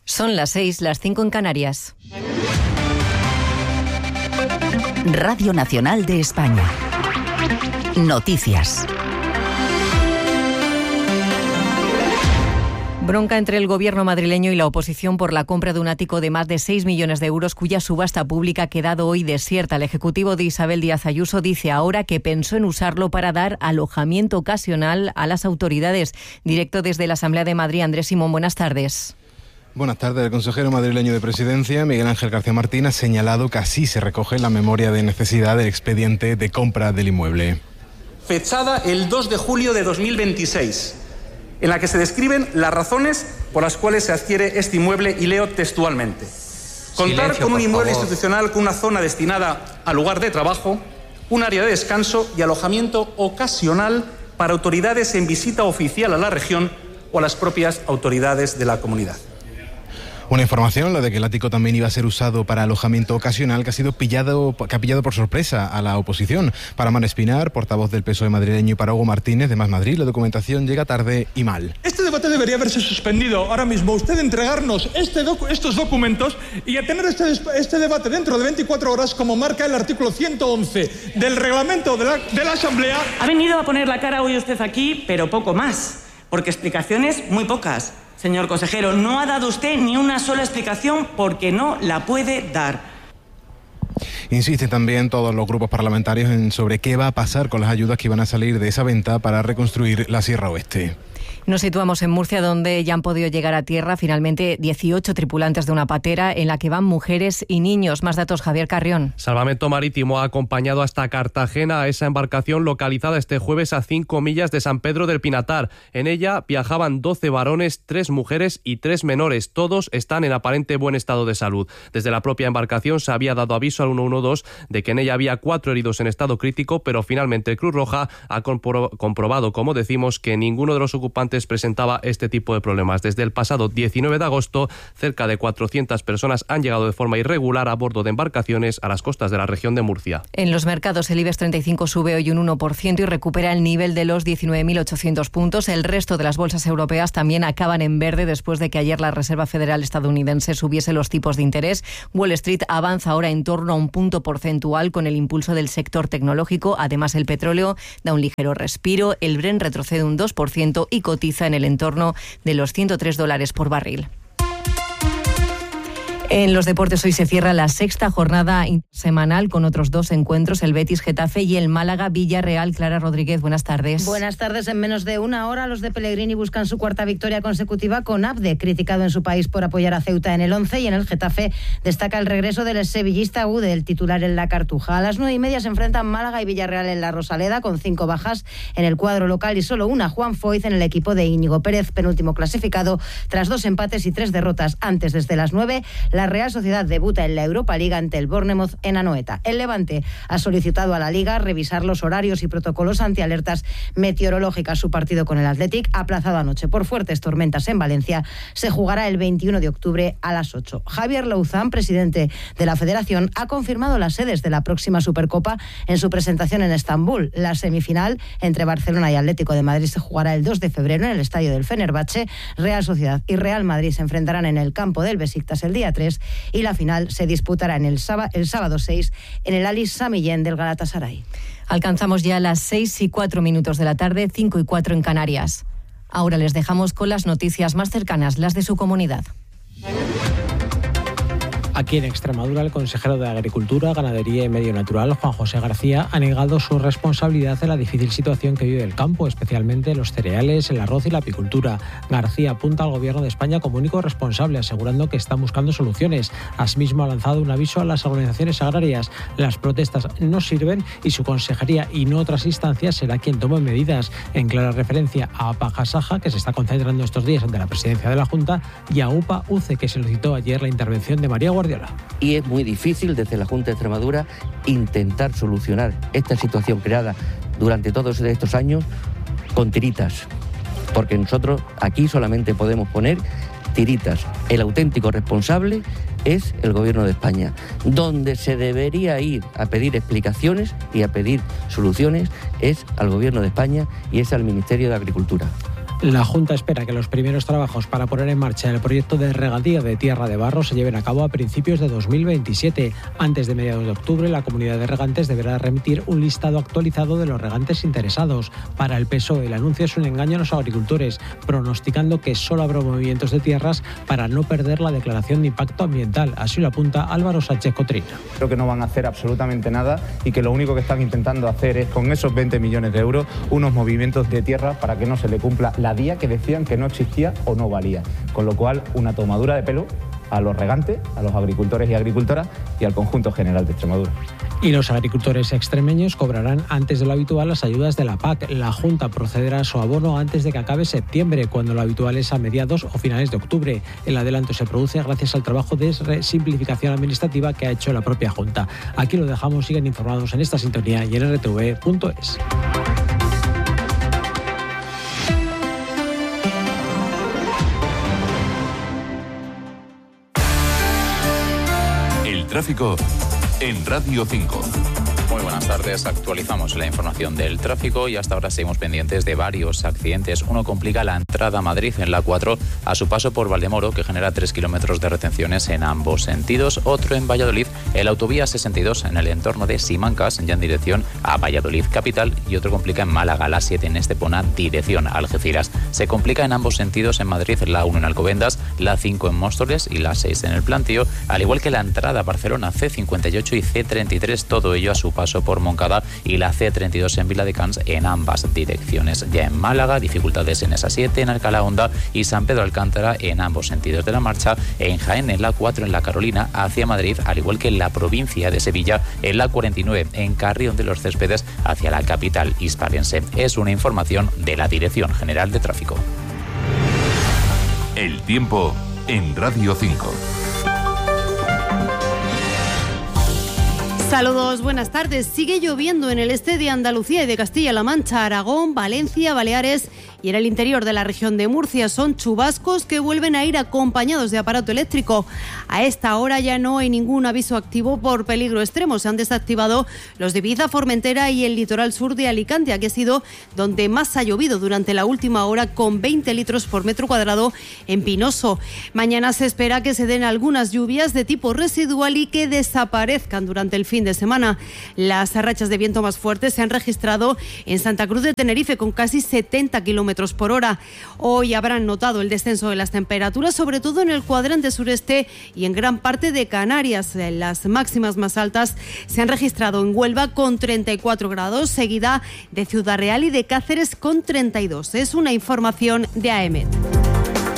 Son las 6, las 5 en Canarias. Radio Nacional de España. Noticias. Bronca entre el gobierno madrileño y la oposición por la compra de un ático de más de 6 millones de euros cuya subasta pública ha quedado hoy desierta. El ejecutivo de Isabel Díaz Ayuso dice ahora que pensó en usarlo para dar alojamiento ocasional a las autoridades. Directo desde la Asamblea de Madrid, Andrés Simón, buenas tardes. Buenas tardes. El consejero madrileño de Presidencia, Miguel Ángel García Martín, ha señalado que así se recoge en la memoria de necesidad del expediente de compra del inmueble. Fechada el 2 de julio de 2026, en la que se describen las razones por las cuales se adquiere este inmueble, y leo textualmente. Contar con un inmueble institucional con una zona destinada al lugar de trabajo, un área de descanso y alojamiento ocasional para autoridades en visita oficial a la región o a las propias autoridades de la comunidad. Una información, la de que el ático también iba a ser usado para alojamiento ocasional, que ha pillado por sorpresa a la oposición. Para Mar Espinar, portavoz del PSOE madrileño, y para Hugo Martínez, de Más Madrid, la documentación llega tarde y mal. Este debate debería haberse suspendido ahora mismo. Usted entregarnos estos documentos y a tener este debate dentro de 24 horas, como marca el artículo 111 del reglamento de la Asamblea. Ha venido a poner la cara hoy usted aquí, pero poco más, porque explicaciones muy pocas. Señor consejero, no ha dado usted ni una sola explicación porque no la puede dar. Insisten también todos los grupos parlamentarios sobre qué va a pasar con las ayudas que van a salir de esa venta para reconstruir la Sierra Oeste. Nos situamos en Murcia, donde ya han podido llegar a tierra finalmente 18 tripulantes de una patera en la que van mujeres y niños. Más datos, Javier Carrión. Salvamento Marítimo ha acompañado hasta Cartagena a esa embarcación localizada este jueves a 5 millas de San Pedro del Pinatar. En ella viajaban 12 varones, 3 mujeres y 3 menores. Todos están en aparente buen estado de salud. Desde la propia embarcación se había dado aviso al 112 de que en ella había 4 heridos en estado crítico, pero finalmente Cruz Roja ha comprobado, como decimos, que ninguno de los ocupantes presentaba este tipo de problemas. Desde el pasado 19 de agosto, cerca de 400 personas han llegado de forma irregular a bordo de embarcaciones a las costas de la región de Murcia. En los mercados, el IBEX 35 sube hoy un 1% y recupera el nivel de los 19.800 puntos. El resto de las bolsas europeas también acaban en verde después de que ayer la Reserva Federal estadounidense subiese los tipos de interés. Wall Street avanza ahora en torno a un punto porcentual con el impulso del sector tecnológico. Además, el petróleo da un ligero respiro. El Brent retrocede un 2% y cotiza en el entorno de los $103 por barril. En los deportes hoy se cierra la 6ª jornada semanal con otros 2 encuentros, el Betis-Getafe y el Málaga-Villarreal. Clara Rodríguez, buenas tardes. Buenas tardes. En menos de una hora los de Pellegrini buscan su 4ª victoria consecutiva con Abde, criticado en su país por apoyar a Ceuta en el 11, y en el Getafe destaca el regreso del sevillista Ude, el titular en la Cartuja. A las 9:30 se enfrentan Málaga y Villarreal en la Rosaleda, con 5 bajas en el cuadro local y solo una, Juan Foyz, en el equipo de Íñigo Pérez, penúltimo clasificado, tras 2 empates y 3 derrotas. Antes, desde las 9, la Real Sociedad debuta en la Europa League ante el Bournemouth en Anoeta. El Levante ha solicitado a la Liga revisar los horarios y protocolos ante alertas meteorológicas. Su partido con el Athletic, aplazado anoche por fuertes tormentas en Valencia, se jugará el 21 de octubre a las 8. Javier Louzán, presidente de la Federación, ha confirmado las sedes de la próxima Supercopa en su presentación en Estambul. La semifinal entre Barcelona y Atlético de Madrid se jugará el 2 de febrero en el estadio del Fenerbahce. Real Sociedad y Real Madrid se enfrentarán en el campo del Besiktas el día 3 y la final se disputará el sábado 6 en el Ali Sami Yen del Galatasaray. Alcanzamos ya las 6:04 de la tarde, 5:04 en Canarias. Ahora les dejamos con las noticias más cercanas, las de su comunidad. Aquí en Extremadura, el consejero de Agricultura, Ganadería y Medio Natural, Juan José García, ha negado su responsabilidad en la difícil situación que vive el campo, especialmente los cereales, el arroz y la apicultura. García apunta al Gobierno de España como único responsable, asegurando que está buscando soluciones. Asimismo, ha lanzado un aviso a las organizaciones agrarias. Las protestas no sirven y su consejería y no otras instancias será quien tome medidas, en clara referencia a APA Saja, que se está concentrando estos días ante la presidencia de la Junta, y a UPA UCE, que solicitó ayer la intervención de María Guardiola. Y es muy difícil desde la Junta de Extremadura intentar solucionar esta situación creada durante todos estos años con tiritas, porque nosotros aquí solamente podemos poner tiritas. El auténtico responsable es el Gobierno de España. Donde se debería ir a pedir explicaciones y a pedir soluciones es al Gobierno de España y es al Ministerio de Agricultura. La Junta espera que los primeros trabajos para poner en marcha el proyecto de regadío de Tierra de Barro se lleven a cabo a principios de 2027. Antes de mediados de octubre, la Comunidad de Regantes deberá remitir un listado actualizado de los regantes interesados. Para el PSOE, el anuncio es un engaño a los agricultores, pronosticando que solo habrá movimientos de tierras para no perder la declaración de impacto ambiental. Así lo apunta Álvaro Sánchez Cotrina. Creo que no van a hacer absolutamente nada y que lo único que están intentando hacer es, con esos 20 millones de euros, unos movimientos de tierra para que no se le cumpla la día que decían que no existía o no valía. Con lo cual, una tomadura de pelo a los regantes, a los agricultores y agricultoras y al conjunto general de Extremadura. Y los agricultores extremeños cobrarán antes de lo habitual las ayudas de la PAC. La Junta procederá a su abono antes de que acabe septiembre, cuando lo habitual es a mediados o finales de octubre. El adelanto se produce gracias al trabajo de simplificación administrativa que ha hecho la propia Junta. Aquí lo dejamos, siguen informados en esta sintonía y en rtv.es. Tráfico en Radio 5. Muy buenas tardes, actualizamos la información del tráfico y hasta ahora seguimos pendientes de varios accidentes. Uno complica la entrada a Madrid en la 4 a su paso por Valdemoro, que genera 3 kilómetros de retenciones en ambos sentidos. Otro en Valladolid, en la autovía 62 en el entorno de Simancas, ya en dirección a Valladolid capital, y otro complica en Málaga, la 7 en Estepona, dirección a Algeciras. Se complica en ambos sentidos en Madrid, la 1 en Alcobendas, la 5 en Móstoles y la 6 en el Plantío, al igual que la entrada a Barcelona, C58 y C33, todo ello a su paso por Moncada, y la C32 en Viladecans en ambas direcciones. Ya en Málaga, dificultades en esa 7, en Alcalá Honda y San Pedro Alcántara en ambos sentidos de la marcha. En Jaén, en la 4 en la Carolina hacia Madrid, al igual que en la provincia de Sevilla, en la 49 en Carrión de los Céspedes hacia la capital hispalense. Es una información de la Dirección General de Tráfico. El tiempo en Radio 5. Saludos, buenas tardes. Sigue lloviendo en el este de Andalucía y de Castilla-La Mancha, Aragón, Valencia, Baleares y en el interior de la región de Murcia. Son chubascos que vuelven a ir acompañados de aparato eléctrico. A esta hora ya no hay ningún aviso activo por peligro extremo. Se han desactivado los de Ibiza, Formentera y el litoral sur de Alicante, que ha sido donde más ha llovido durante la última hora, con 20 litros por metro cuadrado en Pinoso. Mañana se espera que se den algunas lluvias de tipo residual y que desaparezcan durante el fin de semana. Las rachas de viento más fuertes se han registrado en Santa Cruz de Tenerife, con casi 70 kilómetros por hora. Hoy habrán notado el descenso de las temperaturas, sobre todo en el cuadrante sureste y en gran parte de Canarias. Las máximas más altas se han registrado en Huelva con 34 grados, seguida de Ciudad Real y de Cáceres con 32. Es una información de AEMET.